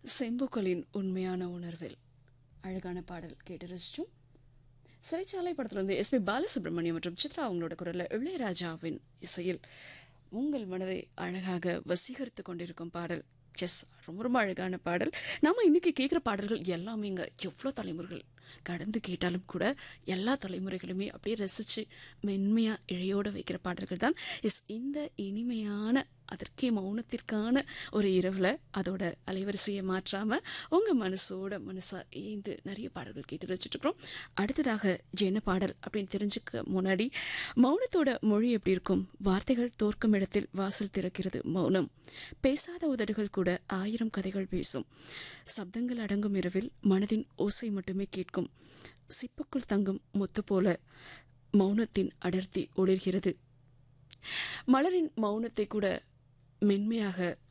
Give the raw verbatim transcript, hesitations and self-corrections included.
செம்புக்களின் உண்மையான உணர்வில் அழகான பாடல் கேட்டு ரசிச்சோம். சிறைச்சாலை படத்துல இருந்து எஸ் பி பாலசுப்ரமணியம் மற்றும் சித்ரா அவங்களோட குரல்ல இளையராஜாவின் இசையில் உங்கள் மனதை அழகாக வசீகரித்து கொண்டிருக்கும் பாடல். எஸ், ரொம்ப ரொம்ப அழகான பாடல். நாம இன்னைக்கு கேட்குற பாடல்கள் எல்லாமே இங்க எவ்வளோ தலைமுறைகள் கடந்து கேட்டாலும் கூட எல்லா தலைமுறைகளுமே அப்படியே ரசிச்சு மென்மையா இழையோட வைக்கிற பாடல்கள் தான். எஸ், இந்த இனிமையான அதற்கே மௌனத்திற்கான ஒரு இரவுல அதோட அலைவரிசையை மாற்றாம உங்க மனசோட மனசா ஏந்து நிறைய பாடல்கள் கேட்டு ரசிச்சுட்டு இருக்கிறோம். அடுத்ததாக என்ன பாடல் அப்படின்னு தெரிஞ்சுக்க முன்னாடி, மௌனத்தோட மொழி எப்படி இருக்கும்? வார்த்தைகள் தோற்கும் இடத்தில் வாசல் திறக்கிறது மௌனம். பேசாத உதடுகள் கூட ஆயிரம் கதைகள் பேசும். சப்தங்கள் அடங்கும் இரவில் மனதின் ஓசை மட்டுமே கேட்கும். சிப்புக்குள் தங்கும் முத்து போல மௌனத்தின் அடர்த்தி ஒளிர்கிறது. மலரின் மௌனத்தை கூட மென்மையாக